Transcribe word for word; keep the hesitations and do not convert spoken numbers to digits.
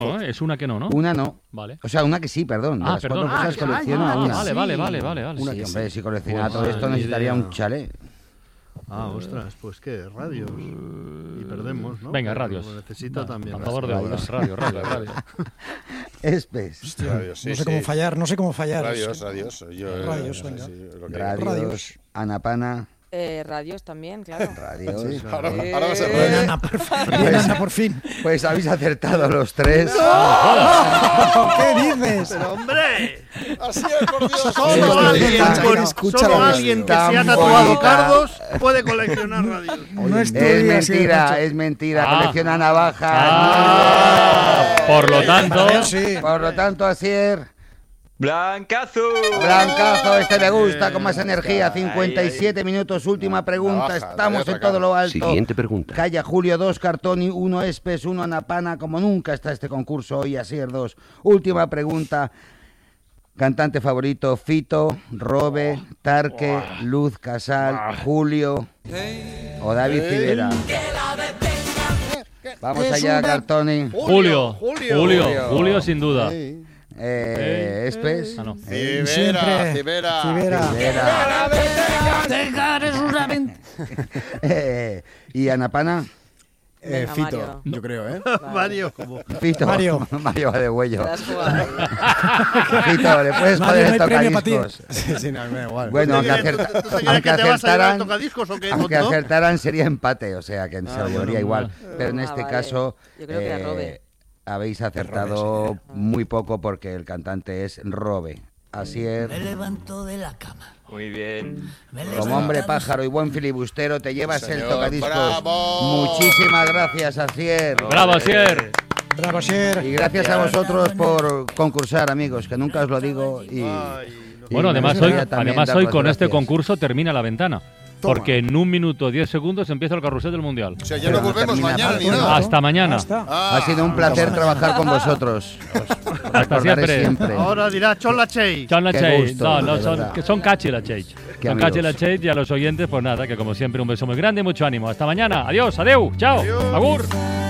No, ¿eh? Es una que no, ¿no? Una no. Vale. O sea, una que sí, perdón. De Ah, las perdón. cuatro cosas Ah, colecciono ah, una. vale, vale, vale, vale, vale. Una sí, hombre, si coleccionara Pues, todo esto madre necesitaría idea. un chalet. Ah, ostras, pues qué, radios. Y perdemos, ¿no? Venga, Pero radios. lo necesita Va, también. a favor de radios. obras, radio, radio, radio. Espes. Hostia, radios, sí, no sé sí. cómo fallar, no sé cómo fallar. Radios, es que- radios. Yo, Radios, eh, venga. sí, lo que- Radios. Radios. Anapana. Eh, radios también, claro. Radios. Sí, ahora, Eh, ahora va a ser Bien, radio. Ana, por fin. Bien, Ana, por fin. Pues habéis acertado los tres. ¿Qué dices? Pero hombre, Así es, por Dios. solo Sí, alguien, sí, con- escucha solo la alguien que tan se ha tatuado bonita. cardos puede coleccionar radios. No Es estudias, sí, mentira, macho. es mentira. Ah. Colecciona navajas. Ah, por lo tanto, Radios, sí. Por lo tanto, Asier. ¡Blancazo! Blancazo, este me gusta, con más energía. cincuenta y siete minutos, última pregunta. Navaja, Estamos te voy a en todo lo alto. Siguiente pregunta. Calla Julio, dos Cartoni, uno Espes, uno Anapana. Como nunca está este concurso hoy, Asier dos. Última pregunta. Cantante favorito: Fito, Robe, Tarque, Luz Casal, Julio o David Civera. Vamos allá, Cartoni. Julio, Julio. Julio, Julio. Julio sin duda. Sí. Eh, Espes. Ah, no. Cibera, Siempre. Cibera. Cibera. Civera. Eh, ¿Y Anapana? Eh, Venga, Fito, Mario. yo creo, ¿eh? Mario, como. Fito. Mario. Mario va de Te huello. das jugado ahí. Fito, le puedes Mario, joder no hay el premio para ti. tocadiscos. Sí, sí, no, me da igual. Bueno, aunque, ¿Tú te acerta- crees- tú te crees aunque que te vas a llevar acertaran, el tocadiscos o qué, aunque tonto? acertaran sería empate, o sea que se lo bueno, llevaría igual. Pero en Ah, este vale. caso Yo creo que era Robe. habéis acertado muy poco porque el cantante es Robe. Así es. levanto de la cama. Muy bien. Como hombre pájaro y buen filibustero te llevas el Señor, tocadiscos. bravo. Muchísimas gracias, Asier. Bravo, Asier. Bravo, Sier. Y gracias a vosotros por concursar, amigos, que nunca os lo digo. Y, Ay, no. y Bueno, me además hoy, gustaría también además dar hoy las con este gracias. concurso termina la ventana. Toma. Porque en un minuto diez segundos empieza el carrusel del Mundial. O sea, ya Pero no no volvemos termina mañana ni tanto, nada. Hasta mañana. Ya está. Ah, Ha sido un placer trabajar con vosotros. Hasta Recordaré siempre. siempre. Ahora dirá Chola Chey. Son la Qué Chase. gusto, No, no, de son, verdad. que son cachi la Chase. Qué Son cachi amigos. la Chase y a los oyentes, pues nada, que como siempre un beso muy grande y mucho ánimo. Hasta mañana. Adiós, adeu, chao, agur.